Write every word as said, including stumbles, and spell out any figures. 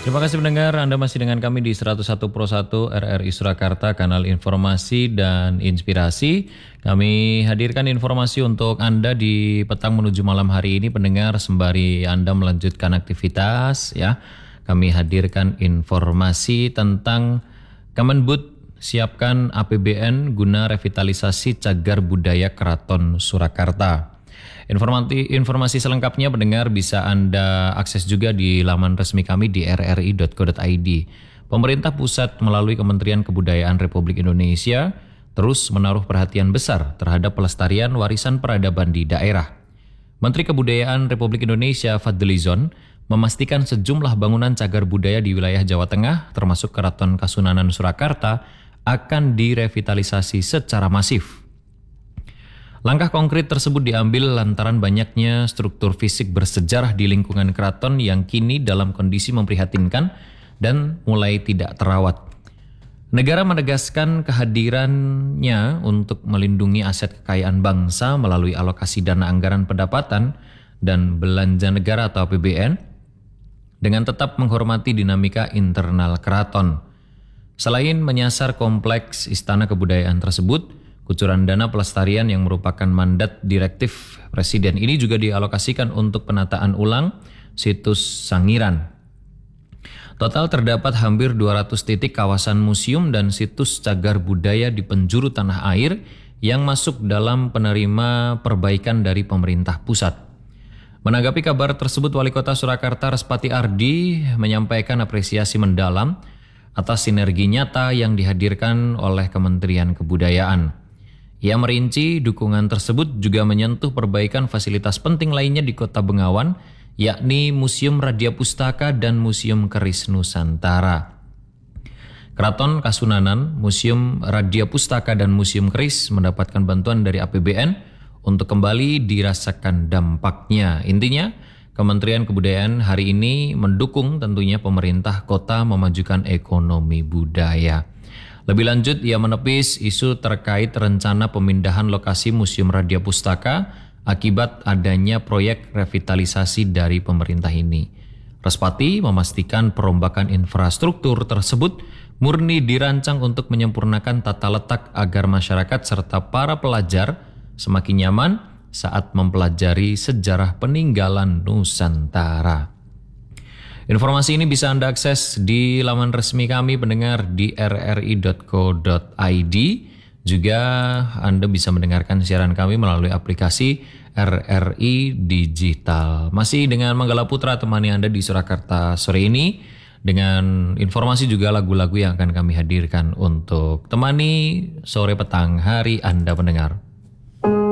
Terima kasih pendengar, Anda masih dengan kami di seratus satu Pro satu R R I Surakarta, kanal informasi dan inspirasi. Kami hadirkan informasi untuk Anda di petang menuju malam hari ini, pendengar, sembari Anda melanjutkan aktivitas ya. Kami hadirkan informasi tentang Kemendbud siapkan A P B N guna revitalisasi cagar budaya Keraton Surakarta. Informasi, informasi selengkapnya pendengar bisa Anda akses juga di laman resmi kami di r r i dot co dot i d. Pemerintah pusat melalui Kementerian Kebudayaan Republik Indonesia terus menaruh perhatian besar terhadap pelestarian warisan peradaban di daerah. Menteri Kebudayaan Republik Indonesia Fadlizon memastikan sejumlah bangunan cagar budaya di wilayah Jawa Tengah termasuk Keraton Kasunanan Surakarta akan direvitalisasi secara masif. Langkah konkret tersebut diambil lantaran banyaknya struktur fisik bersejarah di lingkungan keraton yang kini dalam kondisi memprihatinkan dan mulai tidak terawat. Negara menegaskan kehadirannya untuk melindungi aset kekayaan bangsa melalui alokasi dana anggaran pendapatan dan belanja negara atau A P B N dengan tetap menghormati dinamika internal keraton. Selain menyasar kompleks Istana Kebudayaan tersebut, kucuran dana pelestarian yang merupakan mandat direktif Presiden ini juga dialokasikan untuk penataan ulang situs Sangiran. Total terdapat hampir dua ratus titik kawasan museum dan situs cagar budaya di penjuru tanah air yang masuk dalam penerima perbaikan dari pemerintah pusat. Menanggapi kabar tersebut, Wali Kota Surakarta Respati Ardi menyampaikan apresiasi mendalam atas sinergi nyata yang dihadirkan oleh Kementerian Kebudayaan. Ia merinci dukungan tersebut juga menyentuh perbaikan fasilitas penting lainnya di Kota Bengawan, yakni Museum Radia Pustaka dan Museum Keris Nusantara. Keraton Kasunanan, Museum Radia Pustaka dan Museum Keris mendapatkan bantuan dari A P B N untuk kembali dirasakan dampaknya. Intinya, Kementerian Kebudayaan hari ini mendukung tentunya pemerintah kota memajukan ekonomi budaya. Lebih lanjut, ia menepis isu terkait rencana pemindahan lokasi Museum Radia Pustaka akibat adanya proyek revitalisasi dari pemerintah ini. Respati memastikan perombakan infrastruktur tersebut murni dirancang untuk menyempurnakan tata letak agar masyarakat serta para pelajar semakin nyaman saat mempelajari sejarah peninggalan Nusantara. Informasi ini bisa Anda akses di laman resmi kami pendengar di r r i dot co dot i d. Juga Anda bisa mendengarkan siaran kami melalui aplikasi R R I Digital. Masih dengan Manggala Putra temani Anda di Surakarta sore ini dengan informasi juga lagu-lagu yang akan kami hadirkan untuk temani sore petang hari Anda pendengar.